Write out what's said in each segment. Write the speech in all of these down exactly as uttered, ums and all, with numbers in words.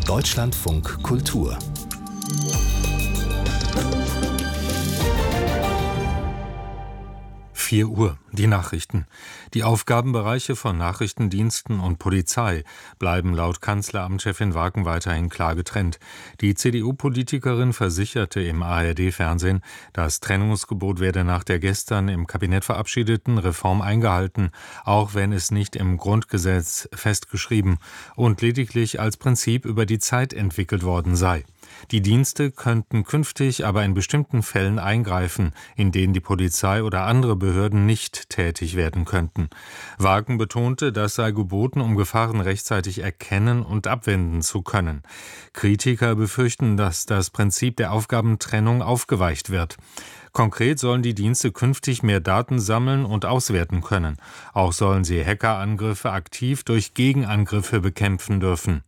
Deutschlandfunk Kultur. vier Uhr, die Nachrichten. Die Aufgabenbereiche von Nachrichtendiensten und Polizei bleiben laut Kanzleramtschefin Wagen weiterhin klar getrennt. Die C D U-Politikerin versicherte im A R D-Fernsehen, das Trennungsgebot werde nach der gestern im Kabinett verabschiedeten Reform eingehalten, auch wenn es nicht im Grundgesetz festgeschrieben und lediglich als Prinzip über die Zeit entwickelt worden sei. Die Dienste könnten künftig aber in bestimmten Fällen eingreifen, in denen die Polizei oder andere Behörden nicht tätig werden könnten. Wagen betonte, das sei geboten, um Gefahren rechtzeitig erkennen und abwenden zu können. Kritiker befürchten, dass das Prinzip der Aufgabentrennung aufgeweicht wird. Konkret sollen die Dienste künftig mehr Daten sammeln und auswerten können. Auch sollen sie Hackerangriffe aktiv durch Gegenangriffe bekämpfen dürfen.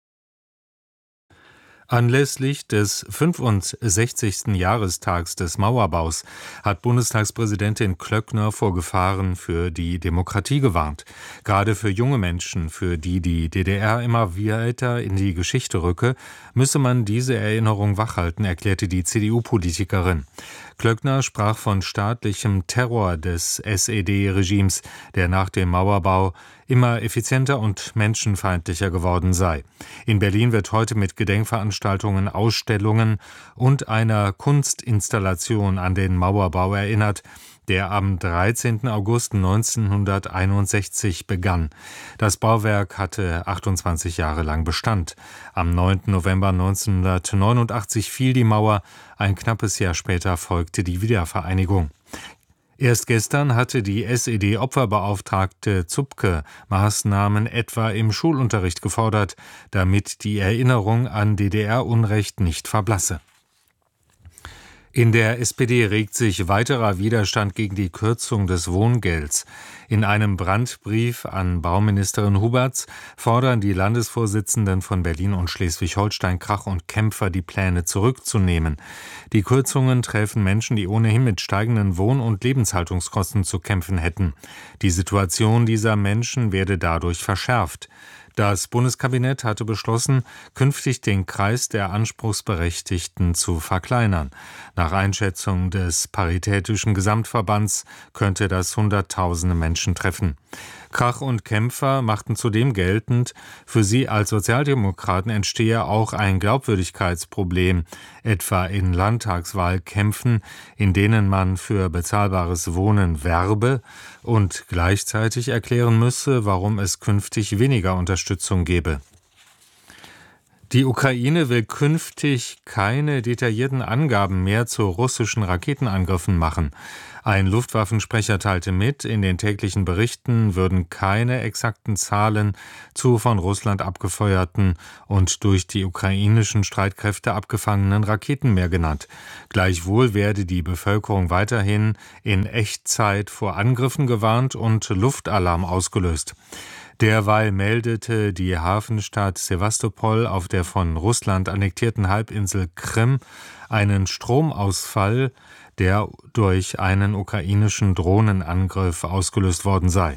Anlässlich des fünfundsechzigsten Jahrestags des Mauerbaus hat Bundestagspräsidentin Klöckner vor Gefahren für die Demokratie gewarnt. Gerade für junge Menschen, für die die D D R immer weiter in die Geschichte rücke, müsse man diese Erinnerung wachhalten, erklärte die C D U-Politikerin. Klöckner sprach von staatlichem Terror des S E D-Regimes, der nach dem Mauerbau immer effizienter und menschenfeindlicher geworden sei. In Berlin wird heute mit Gedenkveranstaltungen, Ausstellungen und einer Kunstinstallation an den Mauerbau erinnert, der am dreizehnten August neunzehnhunderteinundsechzig begann. Das Bauwerk hatte achtundzwanzig Jahre lang Bestand. Am neunten November neunzehnhundertneunundachtzig fiel die Mauer, ein knappes Jahr später folgte die Wiedervereinigung. Erst gestern hatte die S E D-Opferbeauftragte Zupke Maßnahmen etwa im Schulunterricht gefordert, damit die Erinnerung an D D R-Unrecht nicht verblasse. In der S P D regt sich weiterer Widerstand gegen die Kürzung des Wohngelds. In einem Brandbrief an Bauministerin Huberts fordern die Landesvorsitzenden von Berlin und Schleswig-Holstein, Krach und Kämpfer, die Pläne zurückzunehmen. Die Kürzungen treffen Menschen, die ohnehin mit steigenden Wohn- und Lebenshaltungskosten zu kämpfen hätten. Die Situation dieser Menschen werde dadurch verschärft. Das Bundeskabinett hatte beschlossen, künftig den Kreis der Anspruchsberechtigten zu verkleinern. Nach Einschätzung des Paritätischen Gesamtverbands könnte das Hunderttausende Menschen treffen. Krach und Kämpfer machten zudem geltend, für sie als Sozialdemokraten entstehe auch ein Glaubwürdigkeitsproblem, etwa in Landtagswahlkämpfen, in denen man für bezahlbares Wohnen werbe und gleichzeitig erklären müsse, warum es künftig weniger Unterstützung gebe. Die Ukraine will künftig keine detaillierten Angaben mehr zu russischen Raketenangriffen machen. Ein Luftwaffensprecher teilte mit, in den täglichen Berichten würden keine exakten Zahlen zu von Russland abgefeuerten und durch die ukrainischen Streitkräfte abgefangenen Raketen mehr genannt. Gleichwohl werde die Bevölkerung weiterhin in Echtzeit vor Angriffen gewarnt und Luftalarm ausgelöst. Derweil meldete die Hafenstadt Sewastopol auf der von Russland annektierten Halbinsel Krim einen Stromausfall, der durch einen ukrainischen Drohnenangriff ausgelöst worden sei.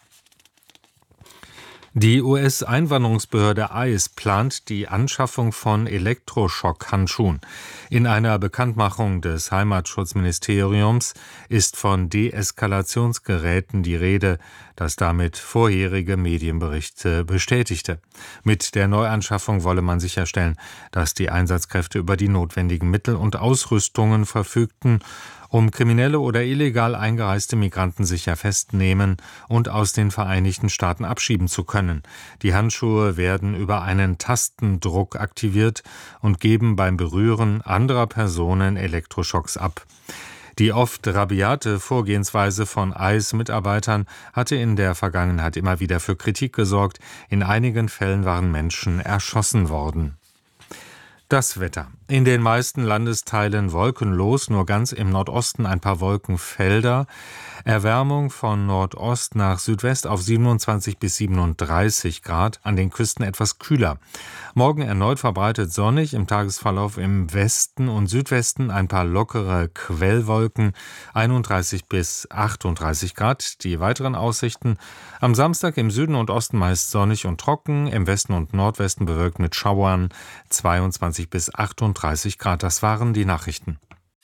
Die U S-Einwanderungsbehörde I C E plant die Anschaffung von Elektroschockhandschuhen. In einer Bekanntmachung des Heimatschutzministeriums ist von Deeskalationsgeräten die Rede, das damit vorherige Medienberichte bestätigte. Mit der Neuanschaffung wolle man sicherstellen, dass die Einsatzkräfte über die notwendigen Mittel und Ausrüstungen verfügten, um kriminelle oder illegal eingereiste Migranten sicher festnehmen und aus den Vereinigten Staaten abschieben zu können. Die Handschuhe werden über einen Tastendruck aktiviert und geben beim Berühren anderer Personen Elektroschocks ab. Die oft rabiate Vorgehensweise von I C E-Mitarbeitern hatte in der Vergangenheit immer wieder für Kritik gesorgt. In einigen Fällen waren Menschen erschossen worden. Das Wetter. In den meisten Landesteilen wolkenlos, nur ganz im Nordosten ein paar Wolkenfelder. Erwärmung von Nordost nach Südwest auf siebenundzwanzig bis siebenunddreißig Grad, an den Küsten etwas kühler. Morgen erneut verbreitet sonnig, im Tagesverlauf im Westen und Südwesten ein paar lockere Quellwolken, einunddreißig bis achtunddreißig Grad. Die weiteren Aussichten: am Samstag im Süden und Osten meist sonnig und trocken, im Westen und Nordwesten bewölkt mit Schauern, zweiundzwanzig bis achtunddreißig Grad. Das waren die Nachrichten.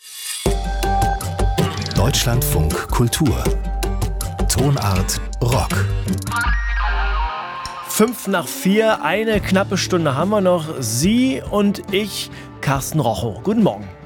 Deutschlandfunk Kultur. Tonart Rock. Fünf nach vier, eine knappe Stunde haben wir noch. Sie und ich, Carsten Rochow. Guten Morgen.